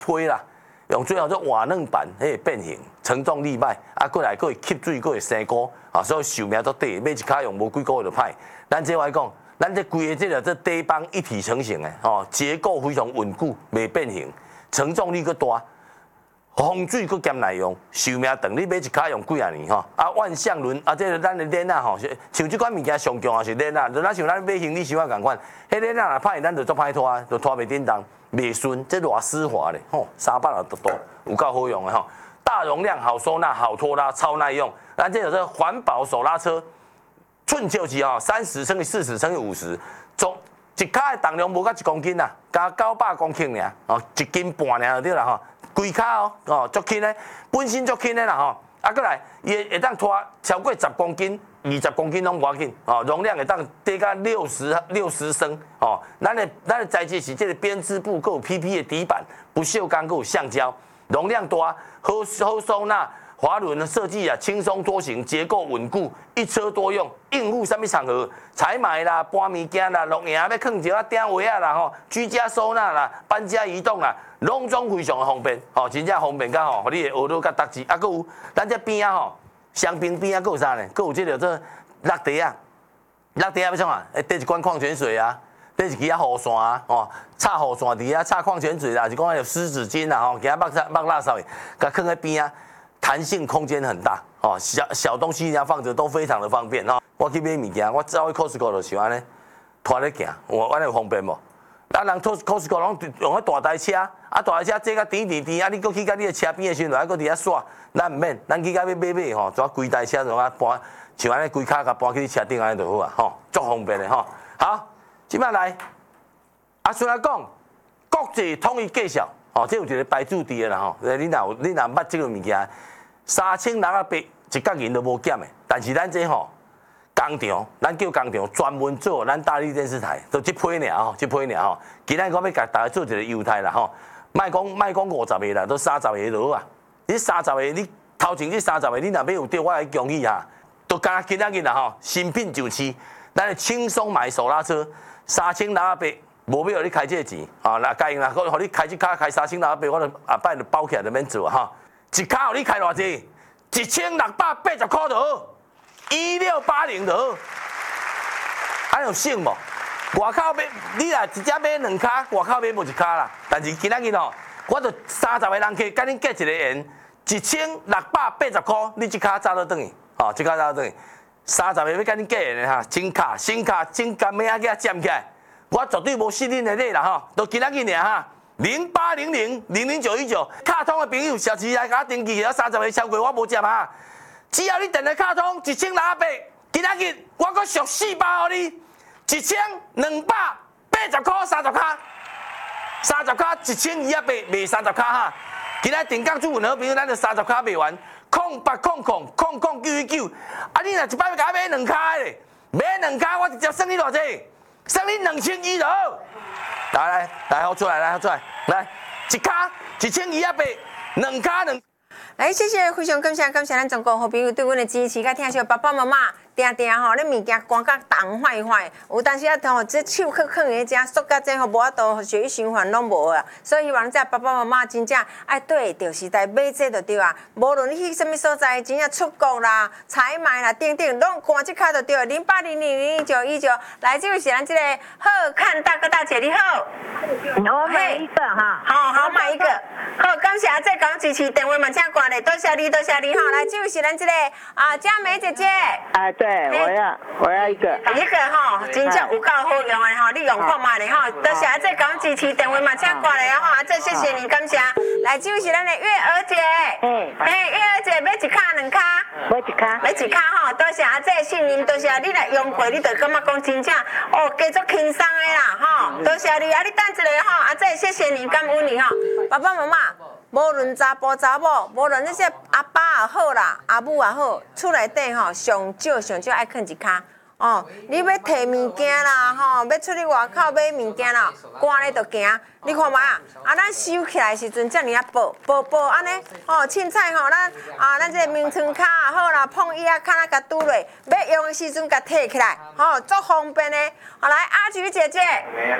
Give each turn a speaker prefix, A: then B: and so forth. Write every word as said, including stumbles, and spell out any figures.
A: 批啦，用最后做瓦楞板，迄会变形，承重力歹，啊，过来佫会吸水，佫会生菇，啊，所以寿命都短，买一卡用无几个月就歹。咱这话讲，咱这规个这个这底板一体成型的，吼，结构非常稳固，袂变形，承重力佫大。 风水佫兼耐用，寿命长，你买一卡用几啊年吼？啊，万向轮啊，这个咱的链啊吼，像这款物件上强也是链啊，就咱像咱买行李箱啊共款，迄链啊若歹，咱就做歹拖啊，就拖袂叮当，袂顺，这偌丝滑咧，吼，三百六十度，有够好用的吼。大容量、好收纳、好拖拉、超耐用。咱这有这环保手拉车，寸就级吼，三十乘以四十乘以五十，总一卡的重量无到一公斤呐，加九百公斤尔，哦，一斤半尔就对啦吼。 规卡哦，哦，足轻的，本身足轻的啦吼，啊，过来，伊会会当拖超过十公斤、二十公斤拢无要紧，哦，容量会当低到六十六十升，哦，咱的咱的材质是这个编织布，佮有 P P 的底板，不锈钢，佮有橡胶，容量大，好好收纳，滑轮的设计啊，轻松多行，结构稳固，一车多用，应付什么场合，采买啦、搬物件啦、录影要放一个顶位啊啦吼，居家收纳啦、搬家移动啦。 拢总非常的方便，吼，真正方便甲吼，互你的学路甲搭志，啊，佮有咱这边啊吼，香槟边啊，佮有啥呢？佮有这个做落地啊，落地啊要创啊，诶，缀一罐矿泉水啊，缀一支啊雨伞啊，吼，插雨伞伫啊，插矿泉水啦，是讲有湿纸巾啦，吼，给它抹擦抹垃圾的，甲放在边啊，弹性空间很大，哦，小小东西要放着都非常的方便，吼。我去买物件，我走去 Costco 就像安尼，拖咧行，我安尼有方便无？ 咱人 Costco 拢用迄大台车，啊大台车坐甲甜甜甜，啊你搁去甲你的车边的时阵，还搁伫遐耍，咱毋免，咱去甲要买买吼，抓规台车就啊搬，像安尼规卡甲搬去你车顶安尼就好啊，吼，足方便的吼。好，即摆来，啊虽然讲国际统一介绍，吼，这有一个牌子伫的啦吼，你若有你若捌即个物件，三千六啊八一角银都无减的，但是咱这吼。 工厂，咱叫工厂专门做咱大力电视台，就即批尔吼，即批尔吼。今仔我要甲大家做一个优待啦吼，卖讲卖讲五十个啦，都三十个就好啊。你三十个，你头前这三十个，你若要有对我来建议哈，都加今仔日啦吼，新品就市，咱的轻松买手拉车，三千六啊八，无要互你开这个钱啊，那家用啦，互你开一卡开三千六啊八，我就后摆就包起来就免做哈。一卡互你开偌济？一千六百八十块就好。 一六八零就好，安有省无？外口买，你若直接买两卡，外口买无一卡啦。但是今仔日吼，我就三十个人客，甲恁结一个缘，一千六百八十块，你即卡早倒转去，吼，即卡早倒转去，三十个要甲恁结缘哈，真卡，新卡，真干咩啊？给它占起来，我绝对无失恁的礼啦吼，都今仔日尔哈，零八零零零零九一九，卡通的朋友，小时来甲我登记，了三十个超过我无接啊。 只要你订了卡通一千六百八，今仔日我阁续四百互你，一千两百八十块三十卡，三十卡一千二百八卖三十卡哈。今仔定岗主文好朋友，咱就三十卡卖完，空八空空空空九一九，啊你若一摆要甲我买两卡咧，买两卡我直接算你偌济，算你两千一就好。来来来，好出来来好出来，来一卡一千二百八，两卡两。
B: 来，谢谢，非常感谢感谢咱中国好朋友对阮的支持，甲听惜爸爸妈妈定定吼，恁物件赶甲重坏坏，有当时啊吼，这手去囥个只缩甲这吼无法度血液循环拢无啊，所以希望这爸爸妈妈真正爱对着时代买这就对啊，无论你去什么所在，真正出国啦、采买啦、等等，拢看这卡就对，零八零零零九一九，来，这位是咱这个好看大哥大姐，你好，
C: 我买一个哈，
B: 好好买一个，好，感谢阿姐讲支持，电话嘛请挂咧，多谢你，多谢你哈，来，这位是咱这个啊佳美姐姐，
C: 啊，对，我要我要一个，
B: 一个吼，真正有够好用的吼，你用看嘛咧吼，多谢阿姐讲支持，电话嘛请挂咧吼，阿姐谢谢你，感谢。来，这位是咱的月儿姐，
C: 嗯，
B: 哎，月儿姐买一卡两卡，
C: 买一卡，
B: 买一卡吼，多谢阿姐信任，多谢你来用过，你就感觉讲真正哦，加足轻松的啦吼，多谢你，啊，你等一下吼，阿姐谢谢你，感恩你吼，爸爸妈妈。无论查甫查某，无论那些阿爸也好啦，阿母也好，厝内底吼上少上少爱囥一卡哦。你要摕物件啦，吼，要出去外口买物件啦，赶咧就行。你看嘛，啊，咱收起来时阵遮尔啊薄薄薄安尼，哦，凊彩吼，咱啊，咱这名称卡也好啦，碰椅啊卡啊，甲拄落，要用的时阵甲摕起来，吼，足方便的。好来，阿菊姐姐，